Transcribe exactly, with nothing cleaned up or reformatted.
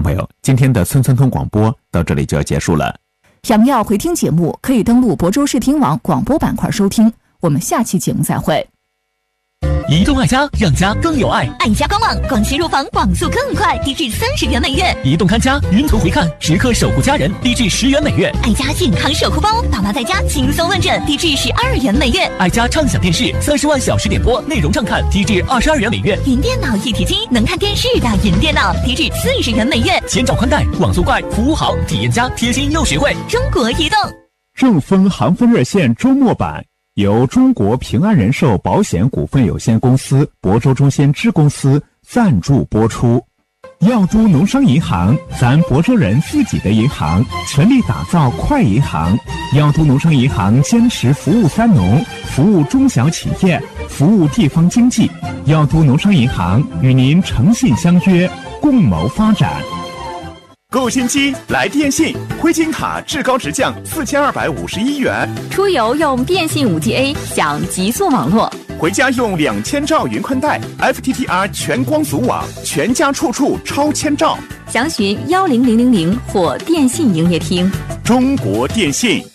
朋友，今天的村村通广播到这里就要结束了。 想要回听节目，可以登录亳州视听网广播板块收听。我们下期节目再会。 移动爱家，让家更有爱。 爱家官网广西入房网速更快，低至三十元每月。 移动看家，云图回看，时刻守护家人，低至十元每月。 爱家健康守护包，爸妈在家轻松问诊，低至十二元每月。 爱家畅享电视，三十万小时点播，内容畅看，低至二十二元每月。 云电脑一体机，能看电视的云电脑，低至四十元每月。 千兆宽带，网速快，服务好，体验佳，贴心又实惠。 中国移动。 正风航风热线周末版。由中国平安人寿保险股份有限公司亳州中心支公司赞助播出。耀都农商银行，咱亳州人自己的银行，全力打造快银行。耀都农商银行坚持服务三农，服务中小企业，服务地方经济。耀都农商银行与您诚信相约，共谋发展。 购新机来电信，灰金卡至高直降四千二百五十一元。 出游用电信 五 G A 享极速网络， 回家用两千兆云宽带 F T T R 全光阻网，全家处处超千兆。 详询幺零零零零或电信营业厅。 中国电信。